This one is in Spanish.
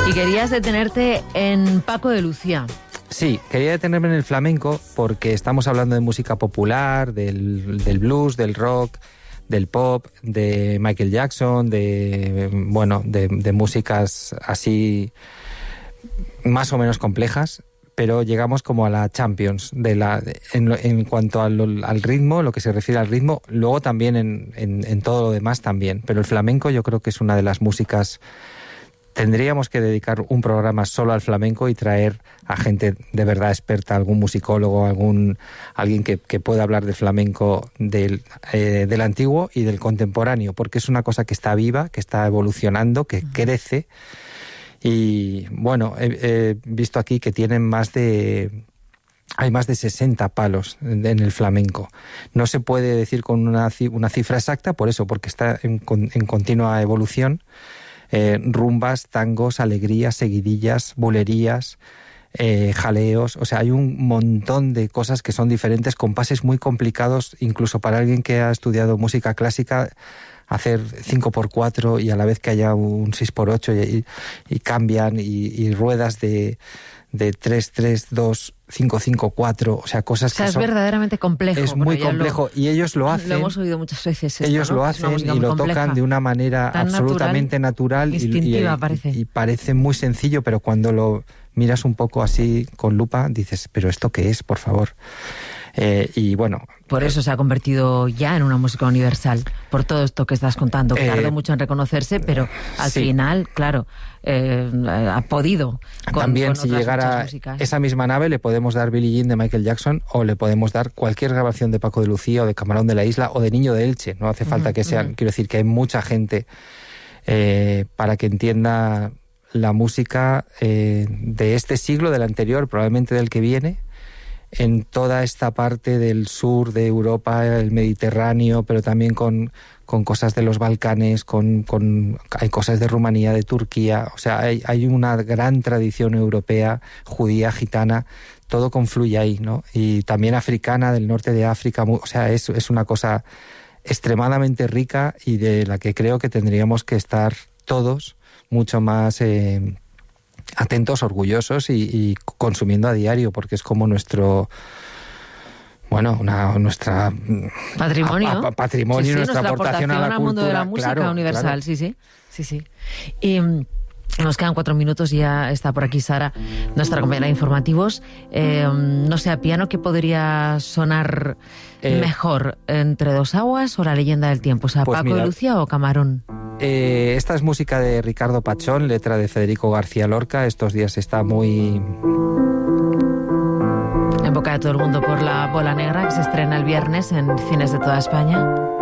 Y querías detenerte en Paco de Lucía. Sí, quería detenerme en el flamenco porque estamos hablando de música popular, del blues, del rock, del pop, de Michael Jackson, de músicas así más o menos complejas, pero llegamos como a la Champions en cuanto al ritmo, lo que se refiere al ritmo, luego también en todo lo demás también, pero el flamenco yo creo que es una de las músicas. Tendríamos que dedicar un programa solo al flamenco y traer a gente de verdad experta, algún musicólogo, alguien que pueda hablar de flamenco del antiguo y del contemporáneo, porque es una cosa que está viva, que está evolucionando, que crece. Y bueno, he visto aquí que tienen hay más de 60 palos en el flamenco. No se puede decir con una cifra exacta, por eso, porque está en continua evolución. Rumbas, tangos, alegrías, seguidillas, bulerías, jaleos, o sea, hay un montón de cosas que son diferentes, compases muy complicados, incluso para alguien que ha estudiado música clásica, hacer 5x4 y a la vez que haya un 6x8 y cambian y ruedas de 3-3-2, 5-5-4, o sea, cosas que es son... verdaderamente complejo. Es muy complejo y ellos lo hacen. Lo hemos oído muchas veces. Ellos lo hacen y lo tocan de una manera tan absolutamente natural instintiva, parece. Y parece muy sencillo, pero cuando lo miras un poco así con lupa, dices, ¿pero esto qué es, por favor? Y bueno... Por eso se ha convertido ya en una música universal, por todo esto que estás contando. Tardó mucho en reconocerse, pero al final, claro, ha podido. También si llegara esa misma nave le podemos dar Billie Jean de Michael Jackson o le podemos dar cualquier grabación de Paco de Lucía o de Camarón de la Isla o de Niño de Elche. No hace falta que sean... Quiero decir que hay mucha gente para que entienda la música de este siglo, del anterior, probablemente del que viene, en toda esta parte del sur de Europa, el Mediterráneo, pero también con cosas de los Balcanes, hay cosas de Rumanía, de Turquía, o sea, hay una gran tradición europea, judía, gitana, todo confluye ahí, ¿no? Y también africana, del norte de África, o sea, es una cosa extremadamente rica y de la que creo que tendríamos que estar todos mucho más... atentos, orgullosos y consumiendo a diario, porque es como nuestro nuestra patrimonio, patrimonio, sí, nuestra aportación a la cultura, mundo de la música, claro, universal, claro. Sí. Y nos quedan 4 minutos y ya está por aquí Sara, nuestra compañera de informativos. No sé, a piano, ¿qué podría sonar mejor? ¿Entre Dos Aguas o La Leyenda del Tiempo? O sea, pues Paco de Lucía o Camarón. Esta es música de Ricardo Pachón, letra de Federico García Lorca. Estos días está muy... en boca de todo el mundo por La Bola Negra, que se estrena el viernes en cines de toda España.